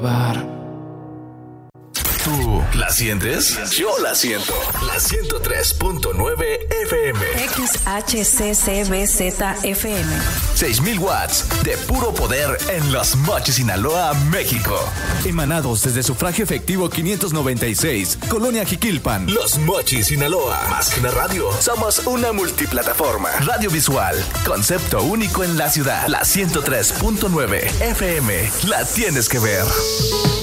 ¿Tú la sientes? Yo la siento. La 103.9 FM. XHCCBZ-FM. 6,000 watts de puro poder en Los Mochis, Sinaloa, México. Emanados desde Sufragio Efectivo 596, Colonia Jiquilpan. Los Mochis, Sinaloa. Más que una radio, somos una multiplataforma. Radio visual, concepto único en la ciudad. La 103.9 FM. La tienes que ver.